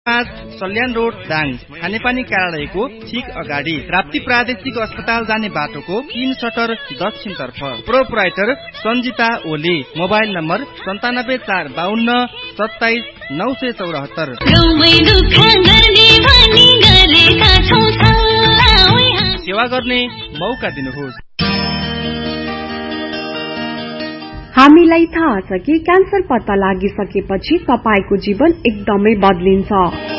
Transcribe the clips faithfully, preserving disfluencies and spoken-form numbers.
पाँच सल्यान रोड दाङ खानेपानी कार्यालयको ठिक अगाडि राप्ती प्रादेशिक अस्पताल जाने बाटोको तीन सटर दक्षिणतर्फ। Proprietor Sanjita Oli. Mobile number सन्तानब्बे चार बाहन्न सत्ताइस नौ सय चौरात्तर। सेवा गर्ने मौका दिनुहोस्। हामीलाई थाहा छ कि क्यान्सर पत्ता लागिसकेपछि तपाईको जीवन एकदमै बदलिन्छ।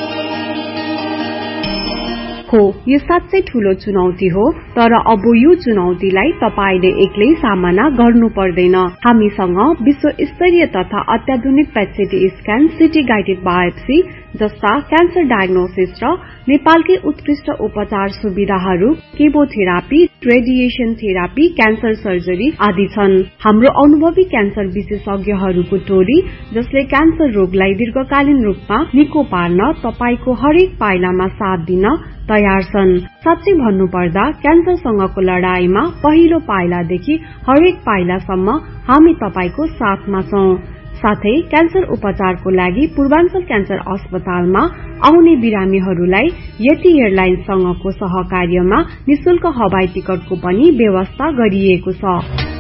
हो, यो साँच्चै ठूलो चुनौती हो, तर अब यो चुनौतीलाई तपाईले एक्लै सामना गर्नु पर्दैन। हामीसँग विश्व स्तरीय तथा अत्याधुनिक PET CT scan, city guided biopsy जस्ता क्यान्सर डायग्नोसिस र नेपालकै उत्कृष्ट उपचार सुविधाहरू, chemotherapy, radiation therapy, cancer surgery आदि छन्। हाम्रो अनुभवी क्यान्सर विशेषज्ञहरूको टोली जसले क्यान्सर रोगलाई दीर्घकालीन रूपमा निको पार्न तपाईको हरेक पाइलामा साथ दिन तयार छन्। साँच्चै भन्नुपर्दा क्यान्सरसँगको लडाईमा पहिलो पाइलादेखि हरेक पाइलासम्म हामी तपाईको साथमा छौं। साथै क्यान्सर उपचारको लागि पूर्वाञ्चल क्यान्सर अस्पतालमा आउने बिरामीहरूलाई यति एयरलाइन्ससँगको सहकार्यमा निशुल्क हवाई टिकटको पनि व्यवस्था गरिएको छ।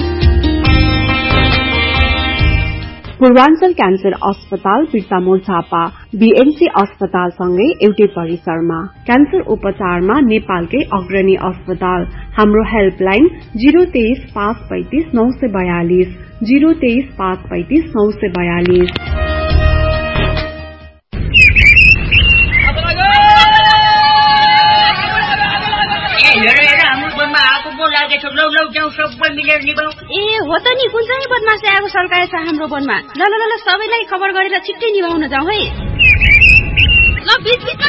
पूर्वाञ्चल क्यान्सर अस्पताल बिर्तामोड झापा बीएमसी अस्पतालसँगै एउटै परिसरमा। क्यान्सर उपचारमा नेपालकै अग्रणी अस्पताल। हाम्रो हेल्पलाइन जीरो तेइस पाँच पैंतिस नौ सय बयालिस जीरो तेइस पाँच पैंतिस नौ सय बयालिस। ए हो त नि, कुन चाहिँ बदमास आएको सरकार छ हाम्रो वनमा। ल ल ल सबैलाई खबर गरेर छिट्टै निभाउन जाउँ है। ल बीच बीचमा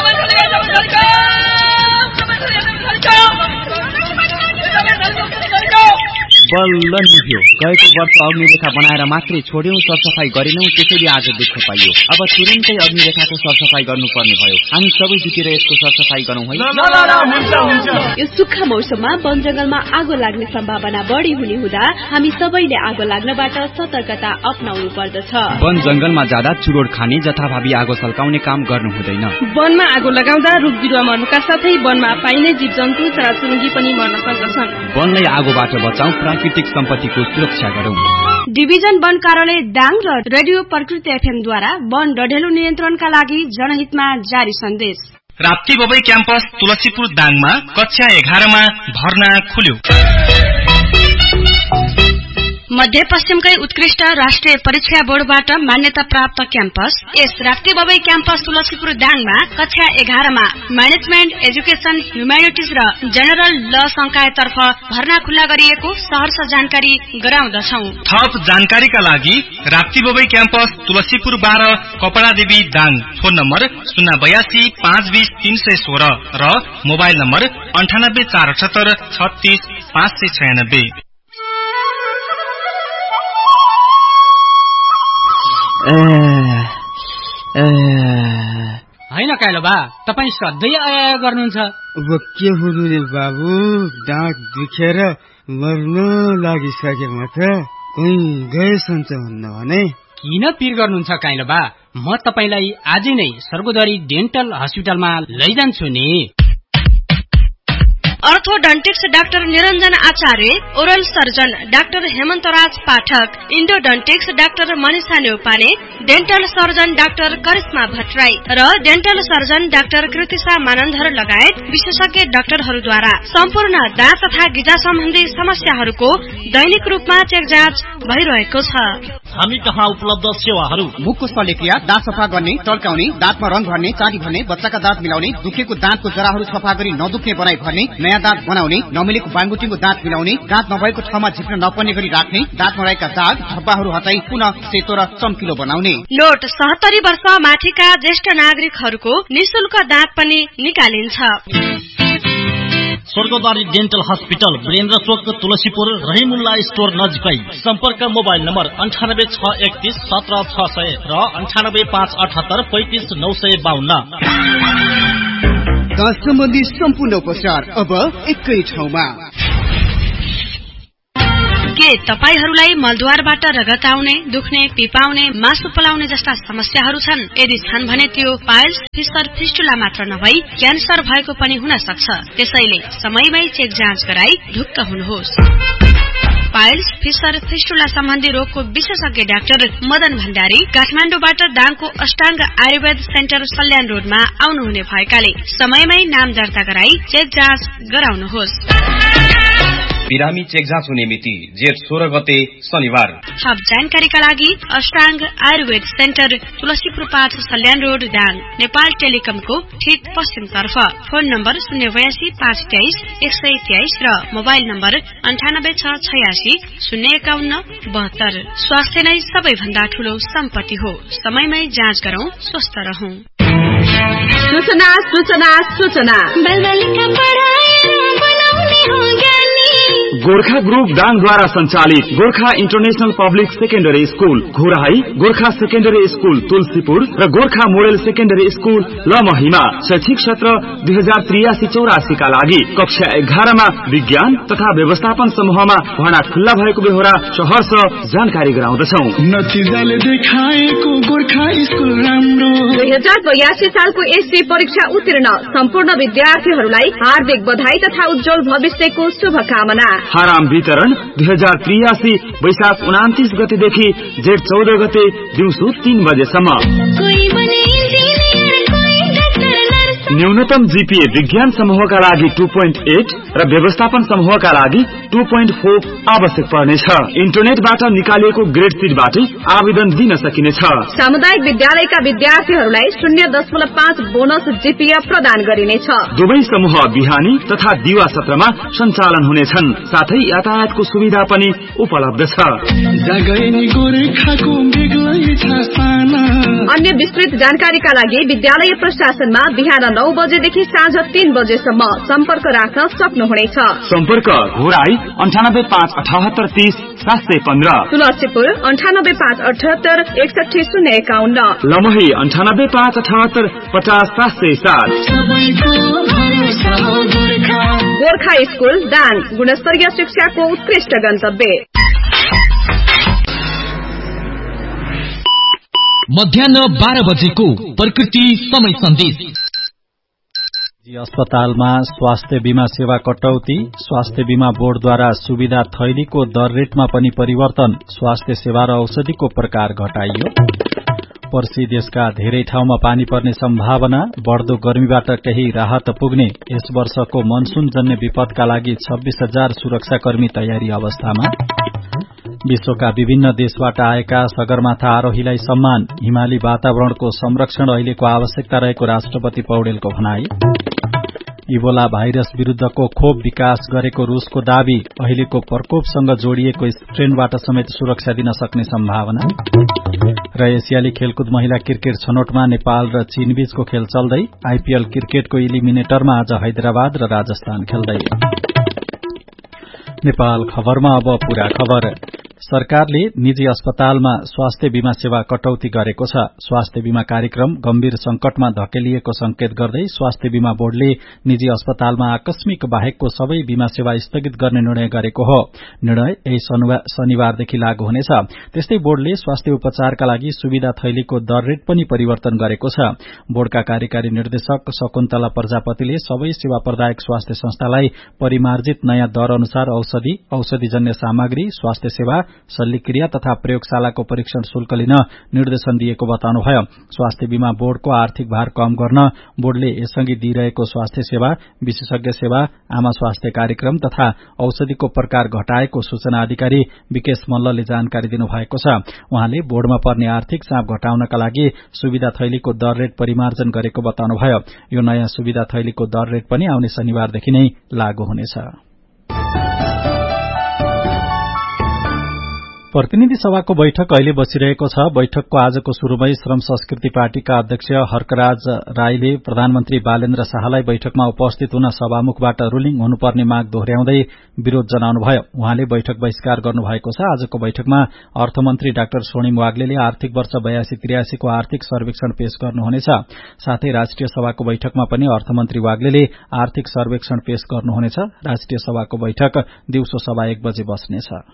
बल्ल निभ्यो। गएको वर्ष अग्निरेखा बनाएर मात्रै छोड्यौं, सरसफाई गरेनौं, त्यसैले आज दुःख पाइयो। अब तुरुन्तै अग्निरेखाको सरसफाई गर्नुपर्ने भयो। हामी सबै जुटेर यसको सरसफाई गरौँ है। यो सुक्खा मौसममा वन जंगलमा आगो लाग्ने सम्भावना बढी हुने हुँदा हामी सबैले आगो लाग्नबाट सतर्कता अपनाउनु पर्दछ। वन जंगलमा जाँदा चुरोड खाने, जथाभावी आगो सल्काउने काम गर्नु हुँदैन। वनमा आगो लगाउँदा रुख बिरुवा मर्नुका साथै वनमा पाइने जीव जन्तु चराचुरुङ्गी पनि मर्न सक्दछन्। वनलाई आगोबाट बचाऊ, प्राकृतिक सम्पत्तिको सुरक्षा गरौं। डिभिजन वन कार्यालय दाङ र रेडियो प्रकृति एफएमद्वारा वन डढेलो नियन्त्रणका लागि जनहितमा जारी सन्देश। राप्ती बबई क्याम्पस तुलसीपुर दाङमा कक्षा एघारमा भर्ना खुल्यो। मध्यपश्चिमकै उत्कृष्ट राष्ट्रिय परीक्षा बोर्डबाट मान्यता प्राप्त क्याम्पस यस राप्ती बबई क्याम्पस तुलसीपुर दाङमा कक्षा एघारमा म्यानेजमेन्ट, एजुकेसन, ह्युम्यानिटिज र जेनरल ल संकायतर्फ भर्ना खुल्ला गरिएको सहर्ष जानकारी गराउँदछौ। थप जानकारीका लागि राप्ती बबई क्याम्पस तुलसीपुर बाह्र कपडादेवी दाङ, फोन नम्बर शून्य बयासी पाँच बीस तीन सय सोह्र र मोबाइल नम्बर अन्ठानब्बे चार अठहत्तर छत्तीस पाँच सय छयानब्बे। होइन काइलो बा, तपाईँ सधैँ आया गर्नुहुन्छ। अब के हुनु रे बाबु, दाँत दुखेर मर्न लागिसकेमा त कहीँ गएसन्छ भन्न भने। किन पिर गर्नुहुन्छ काइलो बा, म तपाईलाई आजै नै सर्गोदरी डेन्टल हस्पिटलमा लैजान्छु नि। अर्थोडन्टिक्स डाक्टर निरञ्जन आचार्य, ओरल सर्जन डाक्टर हेमन्तराज पाठक, इन्डोडन्टिक्स doctor Manisha Neupane, dental surgeon doctor Karishma Bhattarai र dental surgeon doctor Kritisha Manandhar लगायत विशेषज्ञ डाक्टरहरूद्वारा सम्पूर्ण दाँत तथा गिजा सम्बन्धी समस्याहरूको दैनिक रूपमा चेक जाँच भइरहेको छ। हामी कहाँ उपलब्ध सेवाहरू: मुखको शल्यक्रिया, दाँत सफा गर्ने, टल्काउने, दाँतमा रंग भर्ने, चाँदी भर्ने, बच्चाका दाँत मिलाउने, दुखेको दाँतको जराहरू सफा गरी नदुख्ने बनाई भर्ने, नयाँ दाँत बनाउने, नमिलेको बाङबुटिङको दाँत मिलाउने, दाँत नभएको ठाउँमा झिक्न नपर्ने गरी राख्ने, दाँतमा रहेका दाग धब्बाहरू हटाई पुनः सेतो र चम्किलो बनाउने। नोट सत्तरी वर्ष माथिका ज्येष्ठ नागरिकहरूको निशुल्क दाँत पनि निकालिन्छ। स्वर्गदारी डेन्टल हस्पिटल, वीरेन्द्र चोक, तुलसीपुर, रहिमुल्ला स्टोर नजिकै। सम्पर्क मोबाइल नम्बर अन्ठानब्बे छ एकतीस सत्र छ सय र अन्ठानब्बे पाँच अठहत्तर पैंतिस नौ सय बाहन्न। दाँत सम्बन्धी सम्पूर्ण उपचार अब एकै ठाउँमा। के तपाईहरुलाई मलद्वारबाट रगत आउने, दुख्ने, पिपाउने, मासु पलाउने जस्ता समस्याहरू छन्? यदि छन् भने त्यो पाइल्स, फिस्टर, फिस्टुला मात्र नभई क्यान्सर भएको पनि हुन सक्छ। त्यसैले समयमै चेक जाँच गराई ढुक्क हुनुहोस्। पाइल्स, फिस्टर, फिस्टुला सम्बन्धी रोगको विशेषज्ञ डाक्टर मदन भण्डारी काठमाडौँबाट दाङको अष्टांग आयुर्वेद सेन्टर सल्यान रोडमा आउनुहुने भएकाले समयमै नाम दर्ता गराई चेक जाँच गराउनुहोस्। बिरामी चेक जाँच हुने मिति जेठ सोह्र गते शनिबार। थप जानकारीका लागि अष्टांग आयुर्वेद सेन्टर तुलसीपुर पाँच सल्यान रोड दाङ, नेपाल टेलिकमको ठिक पश्चिमतर्फ। फोन नम्बर शून्य बयासी पाँच तेइस एक सय तेइस र मोबाइल नम्बर अन्ठानब्बे छ छयासी शून्य एकाउन्न बहत्तर। स्वास्थ्य नै सबैभन्दा ठूलो सम्पत्ति हो। समयमै जाँच गरौं, स्वस्थ रहौं। सूचना सूचना सूचना गोर्खा ग्रुप दाङद्वारा संचालित Gorkha international public secondary school Ghorahi, Gorkha secondary school Tulsipur र गोर्खा मोडेल सेकेन्डरी स्कूल लमहीमा शैक्षिक सत्र दुई हजार त्रियासी चौरासी का लागि कक्षा एघारमा विज्ञान तथा व्यवस्थापन समूहमा भर्ना खुल्ला भएको बेहोरा सहर्ष जानकारी गराउँदछौ। नतिजाले देखाएको गोर्खा स्कूल राम्रो। दुई हजार बयासी सालको एससी परीक्षा उत्तीर्ण सम्पूर्ण विद्यार्थीहरूलाई हार्दिक बधाई तथा उज्जवल भविष्यको शुभकामना। फाराम वितरण दुई हजार त्रियासी वैशाख उनातिस गतेदेखि जेठ चौध गते दिउँसो तीन बजेसम्म। न्यूनतम जीपीए विज्ञान समूहका लागि टू पोइन्ट एट र व्यवस्थापन समूहका लागि टू पोइन्ट फोर आवश्यक पर्नेछ। इन्टरनेटबाट निकालिएको ग्रेड सीटबाटै आवेदन दिन सकिनेछ। सामुदायिक विद्यालयका विद्यार्थीहरूलाई शून्य दशमलव पाँच बोनस जीपीए प्रदान गरिनेछ। दुवै समूह बिहानी तथा दिवा सत्रमा सञ्चालन हुनेछन्। साथै यातायातको सुविधा पनि उपलब्ध छ। अन्य विस्तृत जानकारीका लागि विद्यालय प्रशासनमा बिहान नौ बजेदेखि साँझ तीन बजेसम्म सम्पर्क राख्न सक्नुहुनेछ। सम्पर्क घोराई अन्ठानब्बे पाँच अठहत्तर तीस सात सय पन्ध्र, तुलसीपुर अन्ठानब्बे पाँच अठहत्तर एकसठी शून्य एकाउन्न, लमही अन्ठानब्बे पाँच अठहत्तर पचास सात सय सात। गोर्खा स्कूल दाङ, गुणस्तरीय शिक्षाको उत्कृष्ट गन्तव्य। मध्याह बाह्र बजेको प्रकृति समय सन्देश। अस्पतालमा स्वास्थ्य बीमा सेवा कटौती, स्वास्थ्य बीमा बोर्डद्वारा सुविधा थैलीको दर रेटमा पनि परिवर्तन, स्वास्थ्य सेवा र औषधिको प्रकार घटाइयो। पर्सी देशका धेरै ठाउँमा पानी पर्ने सम्भावना, बढ़दो गर्मीबाट केही राहत पुग्ने, यस वर्षको मनसून जन्य विपदका लागि छब्बीस हजार सुरक्षाकर्मी तयारी अवस्थामा। विश्वका विभिन्न देशबाट आएका सगरमाथा आरोहीलाई सम्मान, हिमाली वातावरणको संरक्षण अहिलेको आवश्यकता रहेको राष्ट्रपति पौडेलको भनाई। इबोला भाइरस विरूद्धको खोप विकास गरेको रूसको दावी, अहिलेको प्रकोपसँग जोडिएको स्ट्रेनबाट समेत सुरक्षा दिन सक्ने सम्भावना। र एसियाली खेलकुद महिला क्रिकेट छनौटमा नेपाल र चीन बीचको खेल चल्दै, आईपीएल क्रिकेटको इलिमिनेटरमा आज हैदराबाद र राजस्थान खेल्दै। नेपाल खबरमा अब पूरा खबर। सरकारले निजी अस्पतालमा स्वास्थ्य बीमा सेवा कटौती गरेको छ। स्वास्थ्य बीमा कार्यक्रम गम्भीर संकटमा धकेलिएको संकेत गर्दै स्वास्थ्य बीमा बोर्डले निजी अस्पतालमा आकस्मिक बाहेकको सबै बीमा सेवा स्थगित गर्ने निर्णय गरेको हो। निर्णय यही शनिबारदेखि लागू हुनेछ। त्यस्तै बोर्डले स्वास्थ्य उपचारका लागि सुविधा थैलीको दर रेट पनि परिवर्तन गरेको छ। बोर्डका कार्यकारी निर्देशक शकुन्तला प्रजापतिले सबै सेवा प्रदायक स्वास्थ्य संस्थालाई परिमार्जित नयाँ दर अनुसार औषधि, औषधिजन्य सामग्री, स्वास्थ्य सेवा, शल्यक्रिया तथा प्रयोगशालाको परीक्षण शुल्क लिन निर्देशन दिएको बताउनुभयो। स्वास्थ्य बीमा बोर्डको आर्थिक भार कम गर्न बोर्डले यसअघि दिइरहेको स्वास्थ्य सेवा, विशेषज्ञ सेवा, आमा स्वास्थ्य कार्यक्रम तथा औषधिको प्रकार घटाएको सूचना अधिकारी विकेश मल्लले जानकारी दिनुभएको छ। उहाँले बोर्डमा पर्ने आर्थिक चाप घटाउनका लागि सुविधा थैलीको दर रेट परिमार्जन गरेको बताउनुभयो। यो नयाँ सुविधा थैलीको दर रेट पनि आउने शनिबारदेखि नै लागू हुनेछ। प्रतिनिधि सभाको बैठक अहिले बसिरहेको छ। बैठकको आजको शुरूमै श्रम संस्कृति पार्टीका अध्यक्ष हर्कराज राईले प्रधानमन्त्री बालेन्द्र शाहलाई बैठकमा उपस्थित हुन सभामुखबाट रूलिङ हुनुपर्ने माग दोहोर्याउँदै विरोध जनाउनुभयो। उहाँले बैठक बहिष्कार गर्नुभएको छ। आजको बैठकमा अर्थमन्त्री डाक्टर स्वर्णिम वाग्लेले आर्थिक वर्ष बयासी त्रियासीको आर्थिक सर्वेक्षण पेश गर्नुहुनेछ। साथै राष्ट्रिय सभाको बैठकमा पनि अर्थमन्त्री वाग्लेले आर्थिक सर्वेक्षण पेश गर्नुहुनेछ। राष्ट्रिय सभाको बैठक दिउँसो सभा एक बजे बस्नेछ।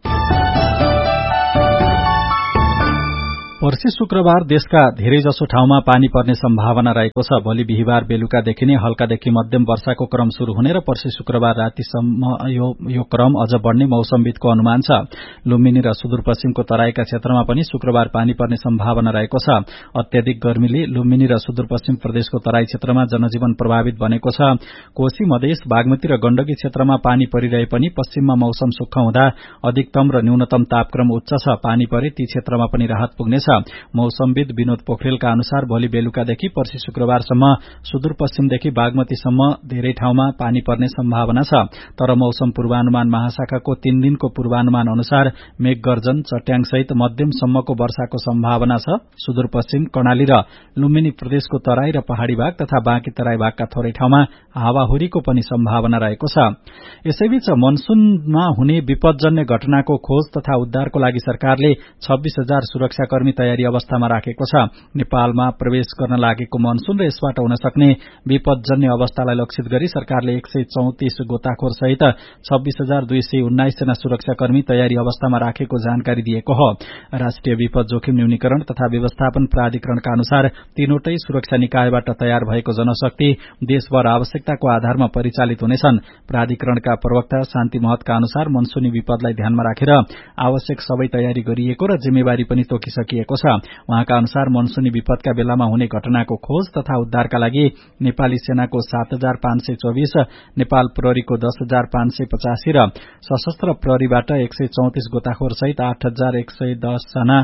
पर्सि शुक्रबार देशका धेरैजसो ठाउँमा पानी पर्ने सम्भावना रहेको छ। भोलि बिहिबार बेलुकादेखि नै हल्कादेखि मध्यम वर्षाको क्रम शुरू हुने र पर्सि शुक्रबार रातिसम्म यो, यो क्रम अझ बढ्ने मौसमविदको अनुमान छ। लुम्बिनी र सुदूरपश्चिमको तराईका क्षेत्रमा पनि शुक्रबार पानी पर्ने सम्भावना रहेको छ। अत्याधिक गर्मीले लुम्बिनी र सुदूरपश्चिम प्रदेशको तराई क्षेत्रमा जनजीवन प्रभावित बनेको छ। कोशी मधेस बागमती र गण्डकी क्षेत्रमा पानी परिरहे पनि पश्चिममा मौसम सुक्खा हुँदा अधिकतम र न्यूनतम तापक्रम उच्च छ। पानी परे ती क्षेत्रमा पनि राहत पुग्नेछ। मौसमविद विनोद पोखरेलका अनुसार भोलि बेलुकादेखि पर्सि शुक्रबारसम्म सुदूरपश्चिमदेखि बागमतीसम्म धेरै ठाउँमा पानी पर्ने सम्भावना छ। तर मौसम पूर्वानुमान महाशाखाको तीन दिनको पूर्वानुमान अनुसार मेघगर्जन चट्याङसहित मध्यमसम्मको वर्षाको सम्भावना छ। सुदूरपश्चिम कर्णाली र लुम्बिनी प्रदेशको तराई र पहाड़ी भाग तथा बाँकी तराई भागका थोरै ठाउँमा हावाहुरीको पनि सम्भावना रहेको छ। यसैबीच मनसूनमा हुने विपदजन्य घटनाको खोज तथा उद्धारको लागि सरकारले छब्बीस हजार सुरक्षाकर्मी तयारी अवस्थामा राखेको छ। नेपालमा प्रवेश गर्न लागेको मनसून र यसबाट हुन सक्ने विपदजन्य अवस्थालाई लक्षित गरी सरकारले एक सय चौतिस गोताखोर सहित छब्बीस हजार दुई सय उन्नाइस जना सुरक्षाकर्मी तयारी अवस्थामा राखेको जानकारी दिएको हो। राष्ट्रिय विपद जोखिम न्यूनीकरण तथा व्यवस्थापन प्राधिकरणका अनुसार तीनवटै सुरक्षा निकायबाट तयार भएको जनशक्ति देशभर आवश्यकताको आधारमा परिचालित हुनेछन्। प्राधिकरणका प्रवक्ता शान्ति महतका अनुसार मनसूनी विपदलाई ध्यानमा राखेर आवश्यक सबै तयारी गरिएको र जिम्मेवारी पनि तोकिसकिएको छ। उहाँका अनुसार मनसूनी विपदका बेलामा हुने घटनाको खोज तथा उद्धारका लागि नेपाली सेनाको सात हजार पाँच सय चौबिस, नेपाल प्रहरीको दस हजार पाँच सय पचासी र सशस्त्र प्रहरीबाट एक सय चौतिस गोताखोर सहित आठ हजार एक सय दस जना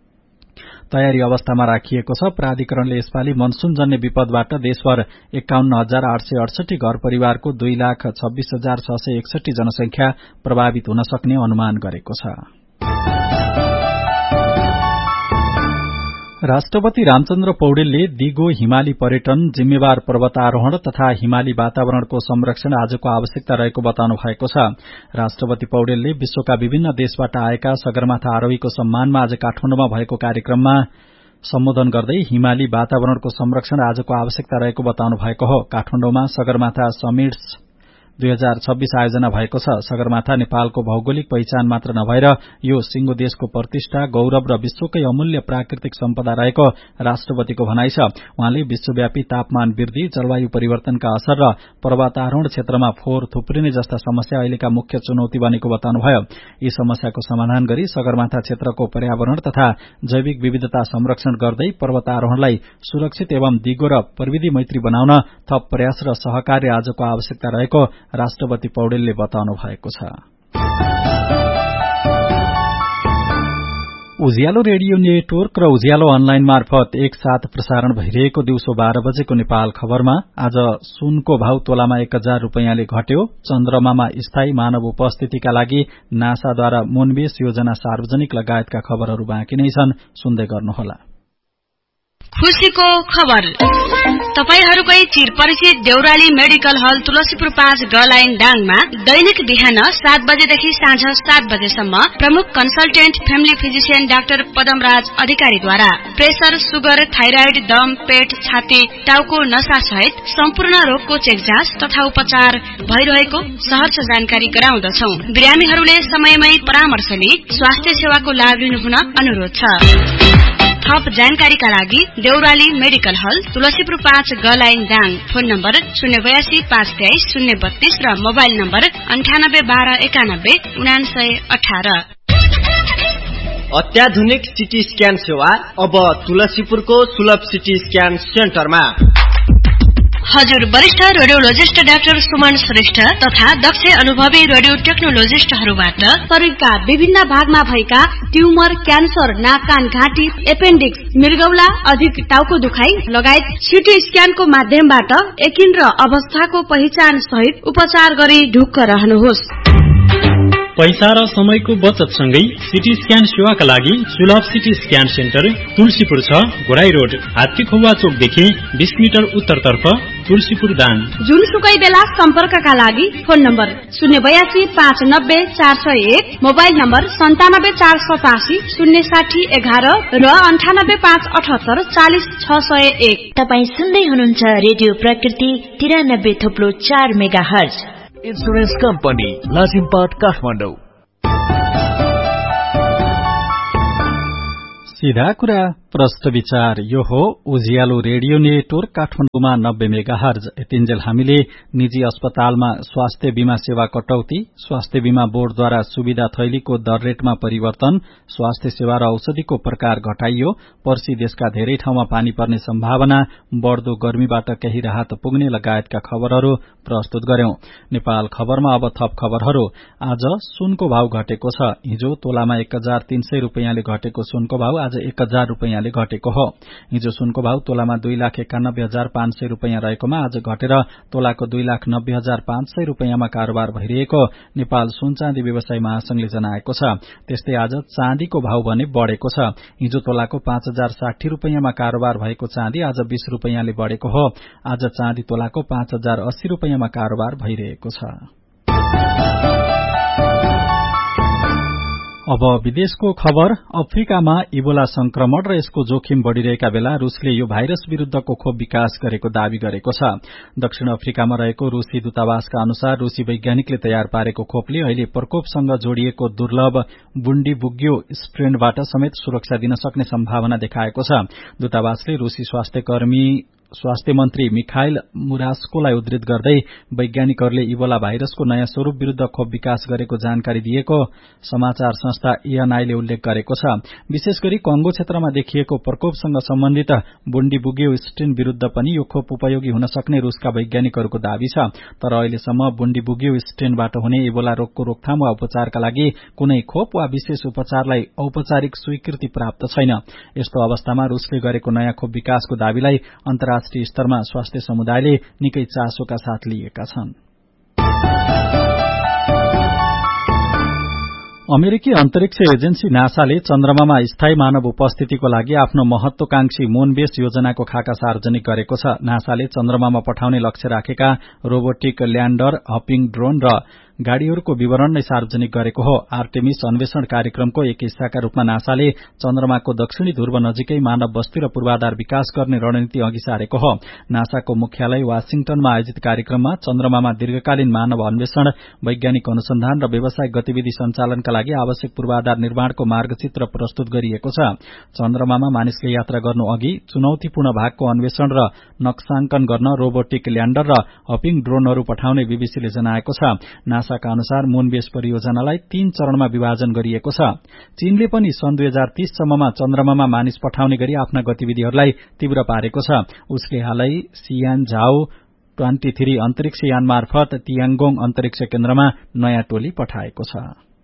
तयारी अवस्थामा राखिएको छ। प्राधिकरणले यसपालि मनसूनजन्य विपदबाट देशभर एकाउन्न हजार आठ सय अडसठी घर परिवारको दुई लाख छब्बीस हजार छ सय एकसठी जनसंख्या प्रभावित हुन सक्ने अनुमान गरेको छ। राष्ट्रपति रामचन्द्र पौडेलले दिगो हिमाली पर्यटन, जिम्मेवार पर्वतारोहण तथा हिमाली वातावरणको संरक्षण आजको आवश्यकता रहेको बताउनु भएको छ। राष्ट्रपति पौडेलले विश्वका विभिन्न देशबाट आएका सगरमाथा आरोहीको सम्मानमा आज काठमाडौँमा भएको कार्यक्रममा सम्बोधन गर्दै हिमाली वातावरणको संरक्षण आजको आवश्यकता रहेको बताउनु भएको हो। काठमाडौँमा सगरमाथा समिट्स दुई हजार छब्बीस आयोजना भएको छ। सगरमाथा नेपालको भौगोलिक पहिचान मात्र नभएर यो सिंगो देशको प्रतिष्ठा, गौरव र विश्वकै अमूल्य प्राकृतिक सम्पदा रहेको राष्ट्रपतिको भनाइ छ। उहाँले विश्वव्यापी तापमान वृद्धि, जलवायु परिवर्तनका असर र पर्वतारोहण क्षेत्रमा फोहोर थुप्रिने जस्ता समस्या अहिलेका मुख्य चुनौती बनेको बताउनुभयो। यी समस्याको समाधान गरी सगरमाथा क्षेत्रको पर्यावरण तथा जैविक विविधता संरक्षण गर्दै पर्वतारोहणलाई सुरक्षित एवं दिगो र प्रविधि मैत्री बनाउन थप प्रयास र सहकार्य आजको आवश्यकता रहेको राष्ट्रपति पौडेलले बताउनु भएको छ। उज्यालो रेडियो नेटवर्क र उज्यालो अनलाइन मार्फत एक साथ प्रसारण भइरहेको दिउँसो बाह्र बजेको नेपाल खबरमा आज सुनको भाव तोलामा एक हजार रूपियाँले घट्यो। चन्द्रमामा स्थायी मानव उपस्थितिका लागि नासाद्वारा मोनबेस योजना सार्वजनिक लगायतका खबरहरू बाँकी नै छन्, सुन्दै गर्नुहोला। खुशीको खबर तपाईहरूकै चिर परिचित देउराली मेडिकल हल तुलसीपुर पाँच ग लाइन डाङमा दैनिक बिहान सात बजेदेखि साँझ सात बजेसम्म प्रमुख consultant family physician doctor Padamraj अधिकारीद्वारा प्रेसर, सुगर, थाइराइड, दम, पेट, छाती, टाउको नसा सहित सम्पूर्ण रोगको चेक जाँच तथा उपचार भइरहेको सहर्ष जानकारी गराउँदछौ। बिरामीहरूले समयमै परामर्श लिई स्वास्थ्य सेवाको लाभ लिनुहुन अनुरोध छ। थप जानकारीका लागि देउराली मेडिकल हल तुलसीपुर पाँच ग लाइन दाङ, फोन नम्बर शून्य बयासी पाँच तेइस शून्य बत्तीस र मोबाइल नम्बर अन्ठानब्बे बाह्र एकानब्बे उनासय अठार। अत्याधुनिक सिटी स्क्यान सेवा अब तुलसीपुरको सुलभ सिटी स्क्यान सेन्टरमा। हजुर वरिष्ठ रेडियोलोजिस्ट डाक्टर सुमन श्रेष्ठ तथा दक्ष अनुभवी रेडियो टेक्नोलोजिस्टहरूबाट शरीरका विभिन्न भागमा भएका ट्युमर, क्यान्सर, नाक, कान, घाँटी, एपेन्डिक्स, मृगौला, अधिक टाउको दुखाइ लगायत सिटी स्क्यानको माध्यमबाट यकिन र अवस्थाको पहिचान सहित उपचार गरी ढुक्क रहनुहोस्। पैसा र समयको बचत सँगै सिटी स्क्यान सेवाका लागि सुलभ सिटी स्क्यान सेन्टर तुलसीपुर छ, घोराई रोड, हात्ती खोवा चोकदेखि बीस मिटर उत्तरतर्फ, तुलसीपुर दाङ। जुनसुकै बेला सम्पर्कका लागि फोन नम्बर शून्य बयासी पाँच नब्बे चार सय एक, मोबाइल नम्बर सन्तानब्बे चार सतासी शून्य साठी एघार र अन्ठानब्बे पाँच अठहत्तर चालिस छ सय एक। तपाईँ सुन्दै हुनुहुन्छ रेडियो प्रकृति तिरानब्बे थोप्लो चार mega hertz. Insurance company Lazimpat Kathmandu. सीधा कुरा प्रश्न विचार यो हो उज्यालो रेडियो नेटवर्क काठमाडौँमा नब्बे मेगा हर्ज। यतिन्जेल हामीले निजी अस्पतालमा स्वास्थ्य बीमा सेवा कटौती, स्वास्थ्य बीमा बोर्डद्वारा सुविधा थैलीको दर रेटमा परिवर्तन, स्वास्थ्य सेवा र औषधिको प्रकार घटाइयो, पर्सी देशका धेरै ठाउँमा पानी पर्ने सम्भावना, बढ़दो गर्मीबाट केही राहत पुग्ने लगायतका खबरहरू प्रस्तुत गर्यौं। नेपाल खबरमा अब थप खबरहरू। आज सुनको भाव घटेको छ। हिजो तोलामा एक हजार तीन सय रूपियाँले घटेको सुनको भाव आज एक हजार रूपियाँले घटेको हो। हिजो सुनको भाव तोलामा दुई लाख एकानब्बे हजार पाँच सय रूपियाँ रहेकोमा आज घटेर तोलाको दुई लाख नब्बे हजार पाँच सय रूपियाँमा कारोबार भइरहेको नेपाल सुन चाँदी व्यवसायी महासंघले जनाएको छ। त्यस्तै आज चाँदीको भाव भने बढ़ेको छ। हिजो तोलाको पाँच हजार साठी रूपियाँमा कारोबार भएको चाँदी आज बीस रूपियाँले बढ़ेको हो। आज चाँदी तोलाको पाँच हजार अस्सी रूपियाँमा कारोबार भइरहेको छ। अब विदेशको खबर। अफ्रिकामा इबोला संक्रमण र यसको जोखिम बढ़िरहेका बेला रूसले यो भाइरस विरूद्धको खोप विकास गरेको दावी गरेको छ। दक्षिण अफ्रिकामा रहेको रूसी दूतावासका अनुसार रूसी वैज्ञानिकले तयार पारेको खोपले अहिले प्रकोपसँग जोडिएको दुर्लभ बुण्डीबुग्यो स्ट्रेनबाट समेत सुरक्षा दिन सक्ने सम्भावना देखाएको छ। दूतावासले रूसी स्वास्थ्य कर्मी स्वास्थ्य मन्त्री मिखाइल मुरास्कोलाई उद्धृत गर्दै वैज्ञानिकहरूले इबोला भाइरसको नयाँ स्वरूप विरूद्ध खोप विकास गरेको जानकारी दिएको समाचार संस्था एएनआईले उल्लेख गरेको छ। विशेष गरी कंगो क्षेत्रमा देखिएको प्रकोपसँग सम्बन्धित बुण्डीबुग्यो स्ट्रेन विरूद्ध पनि यो खोप उपयोगी हुन सक्ने रूसका वैज्ञानिकहरूको दावी छ। तर अहिलेसम्म बुण्डीबुग्यो स्ट्रेनबाट हुने इबोला रोगको रोकथाम वा उपचारका लागि कुनै खोप वा विशेष उपचारलाई औपचारिक स्वीकृति प्राप्त छैन। यस्तो अवस्थामा रूसले गरेको नयाँ खोप विकासको दावीलाई अन्तर्राष्ट्रिय राष्ट्रिय स्तरमा स्वास्थ्य समुदायले निकै चासोका साथ लिएका छन्। अमेरिकी अन्तरिक्ष एजेन्सी नासाले चन्द्रमामा स्थायी मानव उपस्थितिको लागि आफ्नो महत्वाकांक्षी मोनबेस योजनाको खाका सार्वजनिक गरेको छ। नासाले चन्द्रमामा पठाउने लक्ष्य राखेका रोबोटिक ल्याण्डर, हपिङ ड्रोन र गाड़ीहरूको विवरण नै सार्वजनिक गरेको हो। आर्टेमिस अन्वेषण कार्यक्रमको एक हिस्साका रूपमा नासाले चन्द्रमाको दक्षिणी ध्रुव नजिकै मानव बस्ती र पूर्वाधार विकास गर्ने रणनीति अघि सारेको हो। नासाको मुख्यालय वाशिंगटनमा आयोजित कार्यक्रममा चन्द्रमामा दीर्घकालीन मानव अन्वेषण, वैज्ञानिक अनुसन्धान र व्यावसायिक गतिविधि सञ्चालनका लागि आवश्यक पूर्वाधार निर्माणको मार्गचित्र प्रस्तुत गरिएको छ। चन्द्रमामा मानिसले यात्रा गर्नु अघि चुनौतीपूर्ण भागको अन्वेषण र नक्साङ्कन गर्न रोबोटिक ल्याण्डर र हपिङ ड्रोनहरू पठाउने बीबीसीले जनाएको छ। नासाका अनुसार मूनबेस परियोजनालाई तीन चरणमा विभाजन गरिएको छ। चीनले पनि सन् दुई हजार तीस सम्ममा चन्द्रमामा मानिस पठाउने गरी आफ्ना गतिविधिहरूलाई तीव्र पारेको छ। उसले हालै सियान झाओ तेइस अन्तरिक्ष यान मार्फत तियाङ्गोङ अन्तरिक्ष केन्द्रमा नयाँ टोली पठाएको छ।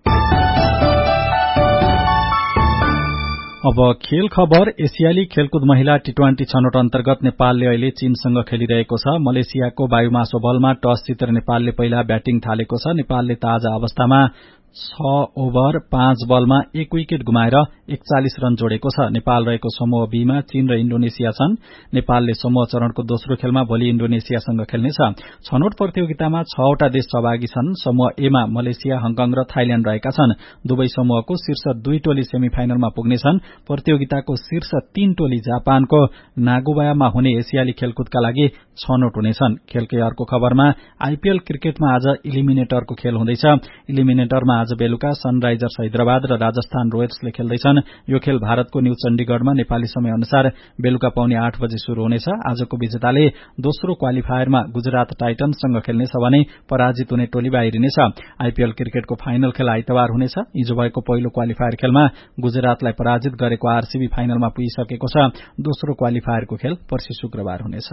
अब खेल खबर। एसियाली खेलकुद महिला टी ट्वेन्टी छनौट अन्तर्गत नेपालले अहिले चीनसँग खेलिरहेको छ। मलेसियाको वायुमासो बलमा टस जितेर नेपालले पहिला ब्याटिङ थालेको छ। नेपालले ताजा अवस्थामा छ ओभर पाँच बलमा एक विकेट गुमाएर एकचालिस रन जोडेको छ। नेपाल रहेको समूह बीमा चीन र इण्डोनेसिया छन्। नेपालले समूह चरणको दोस्रो खेलमा भोलि इण्डोनेसियासँग खेल्नेछ। छनौट प्रतियोगितामा छवटा देश सहभागी छन्। समूह एमा मलेसिया, हङकङ र थाइल्याण्ड रहेका छन्। दुवै समूहको शीर्ष दुई टोली सेमी फाइनलमा पुग्नेछन्। प्रतियोगिताको शीर्ष तीन टोली जापानको नागोयामा हुने एसियाली खेलकुदका लागि छनौट हुनेछन्। खेलकै अर्को खबरमा आईपीएल क्रिकेटमा आज इलिमिनेटरको खेल हुँदैछ। इलिमिनेटरमा आज बेलुका सनराइजर्स हैदराबाद र राजस्थान रोयल्सले खेल्दैछन्। यो खेल भारतको न्यू चण्डीगढ़मा नेपाली समय अनुसार बेलुका पाउने आठ बजे शुरू हुनेछ। आजको विजेताले दोस्रो क्वालिफायरमा गुजरात टाइटन्ससँग खेल्नेछ भने पराजित हुने टोली बाहिरिनेछ। आईपीएल क्रिकेटको फाइनल खेल आइतबार हुनेछ। हिजो भएको पहिलो क्वालिफायर खेलमा गुजरातलाई पराजित गरेको आरसीबी फाइनलमा पुगिसकेको छ। दोस्रो क्वालिफायरको खेल पर्सि शुक्रबार हुनेछ।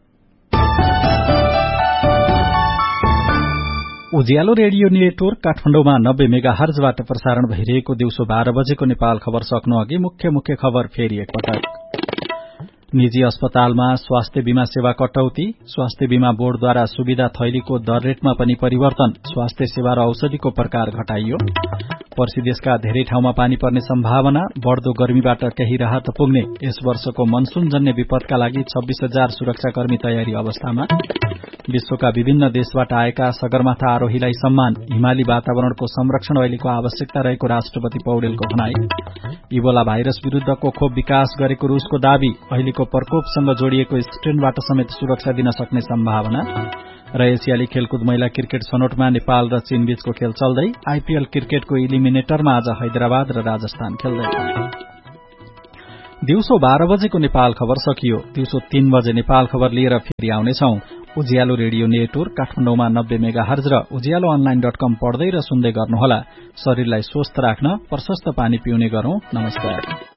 उज्यालो रेडियो नेटवर्क काठमाडौँमा नब्बे मेगा हर्जबाट प्रसारण भइरहेको दिउँसो बाह्र बजेको नेपाल खबर सक्नु अघि मुख्य मुख्य खबर फेरि एकपटक। निजी अस्पतालमा स्वास्थ्य बीमा सेवा कटौती, स्वास्थ्य बीमा बोर्डद्वारा सुविधा थैलीको दर रेटमा पनि परिवर्तन, स्वास्थ्य सेवा र औषधिको प्रकार घटाइयो, पर्सि देशका धेरै ठाउँमा पानी पर्ने सम्भावना, बढ़दो गर्मीबाट केही राहत पुग्ने, यस वर्षको मनसूनजन्य विपदका लागि छब्बीस हजार सुरक्षाकर्मी तयारी अवस्थामा, विश्वका विभिन्न देशबाट आएका सगरमाथा आरोहीलाई सम्मान, हिमाली वातावरणको संरक्षण अहिलेको आवश्यकता रहेको राष्ट्रपति पौडेलको भनाई, इबोला भाइरस विरूद्धको खोप विकास गरेको रूसको दावी, अहिलेको प्रकोपसँग जोडिएको स्ट्रेनबाट समेत सुरक्षा दिन सक्ने सम्भावना र एसियाली खेलकुद महिला क्रिकेट छनौटमा नेपाल र चीन बीचको खेल चल्दै, आईपीएल क्रिकेटको इलिमिनेटरमा आज हैदराबाद र राजस्थान खेल्दै। दिउँसो बाह्र बजेको नेपाल खबर सकियो। दिउँसो तीन बजे नेपाल खबर लिएर फेरि आउनेछौं। उज्यालो रेडियो नेटवर्क काठमाडौँमा नब्बे मेगा हर्ज र उज्यालो अनलाइन डट कम पढ्दै र सुन्दै गर्नुहोला। शरीरलाई स्वस्थ राख्न प्रशस्त पानी पिउने गरौं। नमस्कार।